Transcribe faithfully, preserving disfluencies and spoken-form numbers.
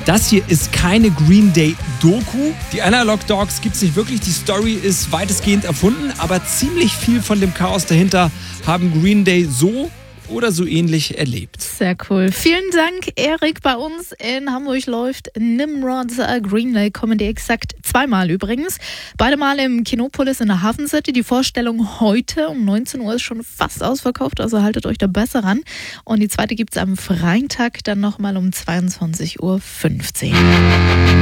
Das hier ist keine Green Day Doku. Die Analog Dogs gibt es nicht wirklich. Die Story ist weitestgehend erfunden, aber ziemlich viel von dem Chaos dahinter haben Green Day so oder so ähnlich erlebt. Sehr cool. Vielen Dank, Erik. Bei uns in Hamburg läuft Nimrod's Green Day Comedy exakt zweimal übrigens. Beide Mal im Kinopolis in der Hafen City. Die Vorstellung heute um neunzehn Uhr ist schon fast ausverkauft, also haltet euch da besser ran. Und die zweite gibt es am Freitag dann nochmal um zweiundzwanzig Uhr fünfzehn.